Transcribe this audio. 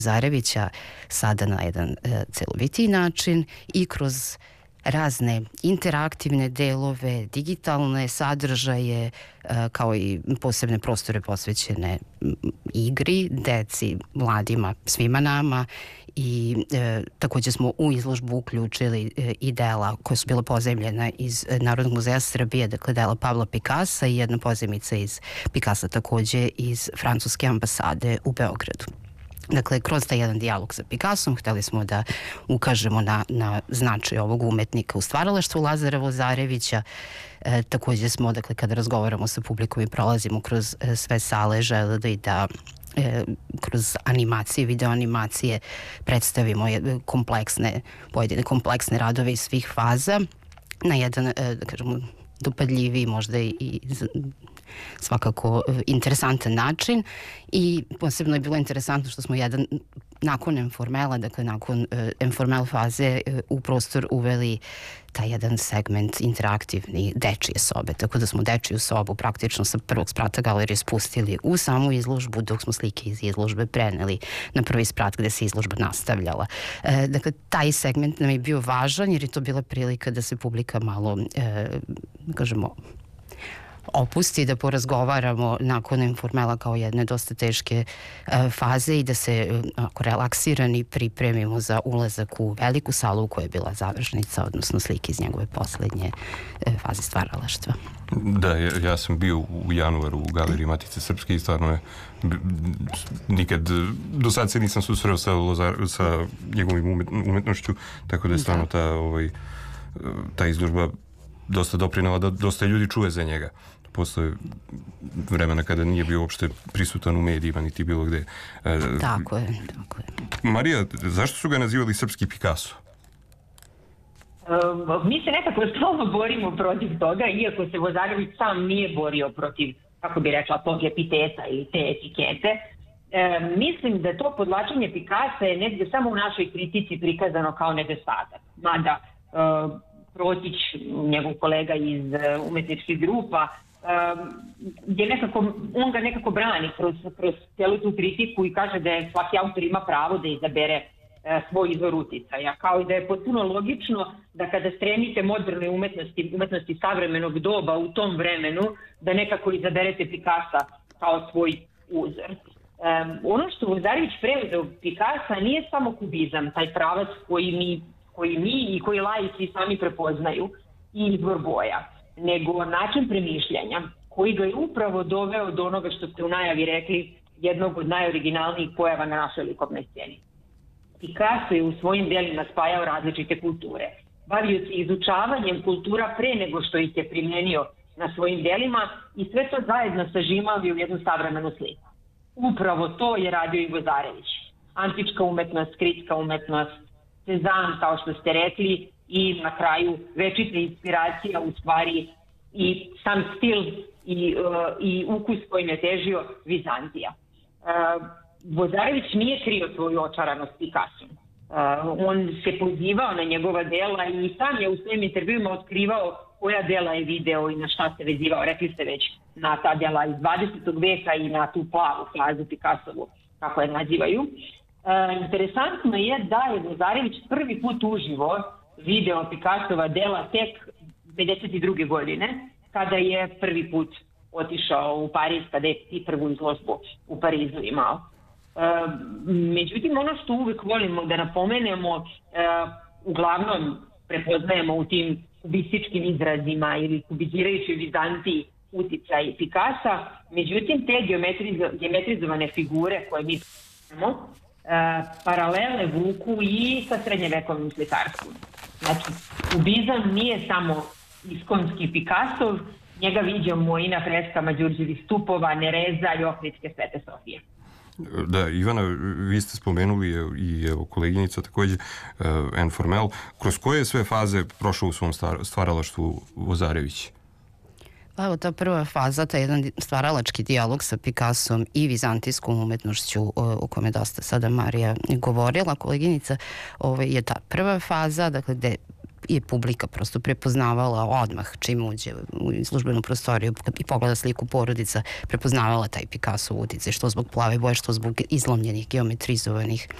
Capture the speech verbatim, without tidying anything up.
Lazarevića sada na jedan e, celovitiji način i kroz razne interaktivne delove, digitalne sadržaje, e, kao i posebne prostore posvećene igri, deci, mladima, svima nama. I e, takođe smo u izložbu uključili e, i dela koja su bila pozajmljena iz Narodnog muzeja Srbije, dakle dela Pabla Pikasa i jedna pozajmica iz Pikasa takođe iz Francuske ambasade u Beogradu. Dakle, kroz taj jedan dijalog sa Picasom hteli smo da ukažemo na, na značaj ovog umetnika u stvaralaštvu Lazara Vozarevića. E, takođe smo, dakle, kada razgovaramo sa publikom i prolazimo kroz e, sve sale, želeli da e, kroz animacije, video animacije predstavimo kompleksne, pojedine kompleksne radove iz svih faza na jedan, e, da kažemo, dopadljiviji, možda i svakako interesantan način. I posebno je bilo interesantno što smo jedan nakon Informela, dakle nakon Informel faze u prostor uveli taj jedan segment interaktivni dečije sobe, tako da smo dečiju sobu praktično sa prvog sprata galerije spustili u samu izložbu, dok smo slike iz izložbe preneli na prvi sprat gde se izložba nastavljala. E, dakle, taj segment nam je bio važan jer je to bila prilika da se publika malo, e, kažemo, opusti, da porazgovaramo nakon Informela kao jedne dosta teške e, faze i da se ako relaksirani pripremimo za ulazak u veliku salu koja je bila završnica, odnosno slike iz njegove poslednje e, faze stvaralaštva. Da, ja, ja sam bio u januaru u Galeriji Matice Srpske i stvarno je nikad do sad se nisam susreo sa, sa njegovim umet, umetnošću, tako da je stvarno ta, ovaj, ta izložba dosta doprinela da dosta ljudi čuje za njega. Posle vremena kada nije bio uopšte prisutan u medijima, niti bilo gde. Tako je, tako je. Marija, zašto su ga nazivali srpski Picasso? Um, mi se nekako stalno borimo protiv toga, iako se Vozarević sam nije borio protiv, kako bi rekla, tog epiteta ili te etikete. Um, mislim da to podlačenje Picassa je negde samo u našoj kritici prikazano kao nedostatak. Mada um, Protić, njegov kolega iz uh, umetničkih grupa, um, je nekako, on ga nekako brani kroz, kroz celu tu kritiku i kaže da je svaki autor ima pravo da izabere uh, svoj izvor uticaja. Kao i da je potpuno logično da kada stremite moderne umetnosti, umetnosti savremenog doba u tom vremenu, da nekako izaberete Picassa kao svoj uzor. Um, ono što Vozarević preuzeo Picassa nije samo kubizam, taj pravac koji mi koji mi i koji laici sami prepoznaju i izbor boja, nego način premišljanja koji ga je upravo doveo do onoga što ste u najavi rekli, jednog od najoriginalnijih pojava na našoj likovnoj sceni. Picasso je u svojim delima spajao različite kulture, bavio se izučavanjem kultura pre nego što ih je primjenio na svojim delima i sve to zajedno sažimao u jednu savremenu sliku. Upravo to je radio i Vozarević. Antička umetnost, kritska umetnost, Cezanne, kao što ste rekli, i na kraju večita inspiracija, u stvari i sam stil i, uh, i ukus kojim je težio Vizantija. Uh, Vozarević nije krio svoju očaranost Picassom. Uh, on se pozivao na njegova dela i sam je u svojim intervjuima otkrivao koja dela je video i na šta se vezivao. Rekli ste već na ta dela iz dvadesetog veka i na tu plavu fazu Picassovu, kako je nazivaju. E, interesantno je da je Vozarević prvi put uživo video Picassova dela tek pedeset druge godine, kada je prvi put otišao u Pariz, kada je i prvu izložbu u Parizu imao. E, međutim, ono što uvek volimo da napomenemo, e, uglavnom prepoznajemo u tim kubističkim izrazima ili kubizirajućoj Vizantiji uticaj Picassa, međutim, te geometriz- geometrizovane figure koje mi imamo, Uh, paralele vuku i sa srednjevekovnim slikarstvom. Znači, kubizam nije samo iskonski Picassov, njega viđamo i na freskama Đurđevih stupova, Nereza i Ohridske Svete Sofije. Da, Ivana, vi ste spomenuli i evo koleginica takođe uh, Informel. Kroz koje sve faze prošao u svom stvaralaštvu Vozarević? Pa evo, ta prva faza, ta jedan stvaralački dijalog sa Picassom i vizantijskom umetnošću o, o kome je dosta sada Marija govorila, koleginica, ovaj, je ta prva faza, dakle, gde je publika prosto prepoznavala odmah čim uđe u službenu prostoriju i pogleda sliku porodica, prepoznavala taj Picasso uticaj, što zbog plave boje, što zbog izlomljenih, geometrizovanih